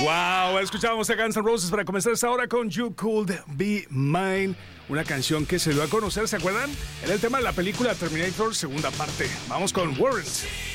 Wow, escuchábamos a Guns N' Roses para comenzar esta hora con You Could Be Mine, una canción que se dio a conocer, ¿se acuerdan? Era el tema de la película Terminator segunda parte. Vamos con Warrant.